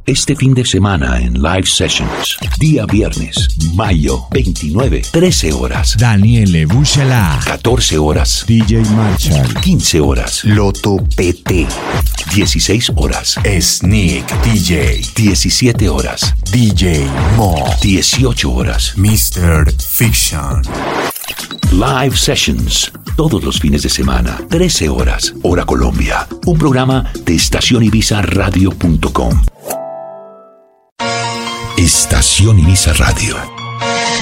Este fin de semana en Live Sessions. Día viernes, mayo 29, 13 horas. Daniele Buchalá. 14 horas. DJ Marshall. 15 horas. Loto PT. 16 horas. Sneak DJ. 17 horas. DJ Mo. 18 horas. Mr. Fiction. Live Sessions. Todos los fines de semana. 13 horas. Hora Colombia. Un programa de estacionibizaradio.com. Estación Ibiza Radio.